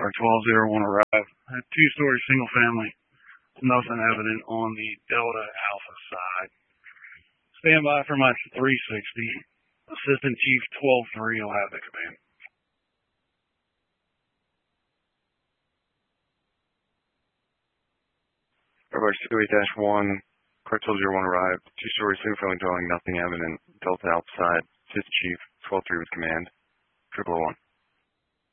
Car 1201 arrived. A two-story single family. Nothing evident on the Delta Alpha side. Stand by for my 360. Assistant Chief 12-3 will have the command. Airbar 28-1, Car 1201 arrived. Two-story single family dwelling, nothing evident. Delta Alpha side. Assistant Chief 12-3 with command. 001.